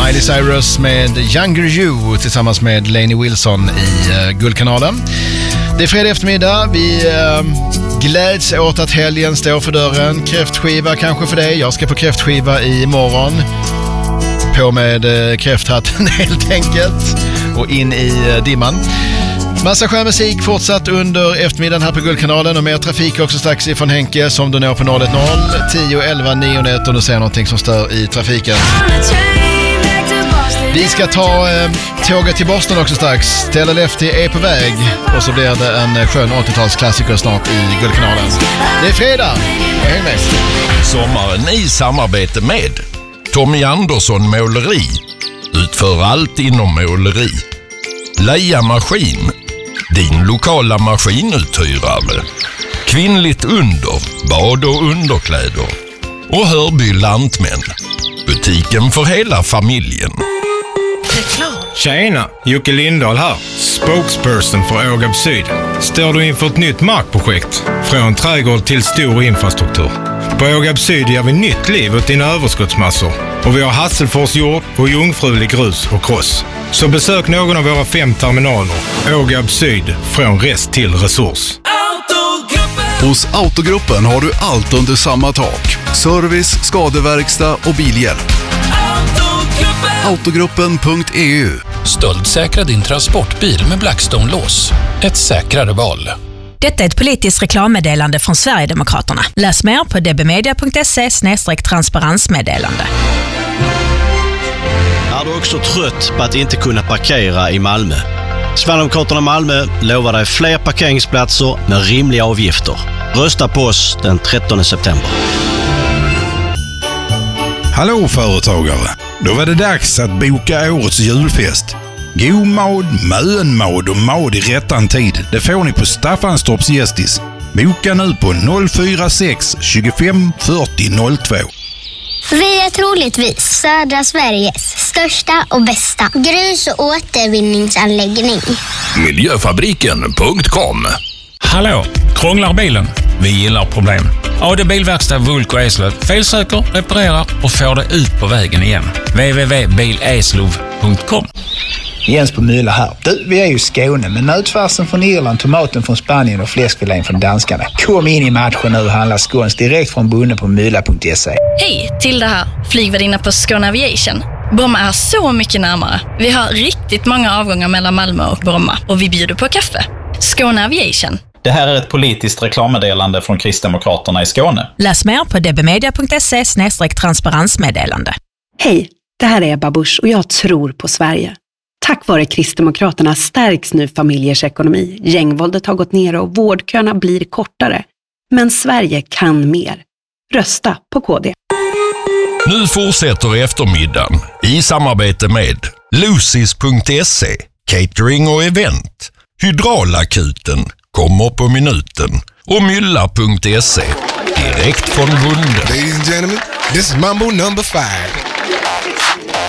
Miley Cyrus med Younger You tillsammans med Lainey Wilson i Guldkanalen. Det är fredag eftermiddag. Vi gläds åt att helgen står för dörren. Kräftskiva kanske för dig. Jag ska på kräftskiva imorgon. På med kräfthatten helt enkelt. Och in i dimman. Massa skön musik fortsatt under eftermiddagen här på Guldkanalen och mer trafik också strax ifrån Henke som du når på 010 10 11 991 om du ser någonting som stör i trafiken. Vi ska ta tåget till Boston också strax. Stella Lefty är på väg och så blir det en skön 80-talsklassiker snart i Guldkanalen. Det är fredag och häng med. Sommaren i samarbete med Tommy Andersson Måleri. Utför allt inom måleri. Leia Maskin, din lokala maskinuthyrare. Kvinnligt under, bad och underkläder. Och Hörby Lantmän, butiken för hela familjen. Tjena, Jocke Lindahl här, spokesperson för Ågab Syd. Står du inför ett nytt markprojekt? Från trädgård till stor infrastruktur. På Ågab Syd ger vi nytt liv åt dina överskottsmassor. Och vi har Hasselfors jord och jungfrulig grus och kross. Så besök någon av våra 5 terminaler. Ågab Syd, från rest till resurs. Hos Autogruppen har du allt under samma tak. Service, skadeverkstad och bilhjälp. Autogruppen.eu. Stöldsäkra din transportbil med Blackstone-lås. Ett säkrare val. Detta är ett politiskt reklammeddelande från Sverigedemokraterna. Läs mer på dbmedia.se/transparensmeddelande. Är du också trött på att inte kunna parkera i Malmö? Sverigedemokraterna Malmö lovar dig fler parkeringsplatser med rimliga avgifter. Rösta på oss den 13 september. Hallå företagare! Då var det dags att boka årets julfest. God mad, mönmad och mad i rättan tid. Det får ni på Staffanstorps Gästis. Boka nu på 046 25 40 02. Vi är troligtvis södra Sveriges största och bästa grus- och återvinningsanläggning. Miljöfabriken.com. Hallå, krånglar bilen? Vi gillar problem. AD Bilverkstad Vulko Eslöv felsöker, reparerar och får det ut på vägen igen. www.bileslov.com. Jens på Mylla här. Du, vi är ju i Skåne med nötfärsen från Irland, tomaten från Spanien och fläskfilén från danskarna. Kom in i matchen nu och handla skåns direkt från bunden på mylla.se. Hej, Tilda här. Flygvärdinna på Skåne Aviation. Bromma är så mycket närmare. Vi har riktigt många avgångar mellan Malmö och Bromma och vi bjuder på kaffe. Skåne Aviation. Det här är ett politiskt reklammeddelande från Kristdemokraterna i Skåne. Läs mer på dbmedia.se/transparensmeddelande. Hej, det här är Ebba Busch och jag tror på Sverige. Tack vare Kristdemokraterna stärks nu familjers ekonomi. Gängvåldet har gått ner och vårdköerna blir kortare. Men Sverige kan mer. Rösta på KD. Nu fortsätter eftermiddagen i samarbete med Lucis.se, catering och event. Hydraulakuten kommer på minuten och Mylla.se, direkt från bunden. Ladies and gentlemen, this is Mambo number 5.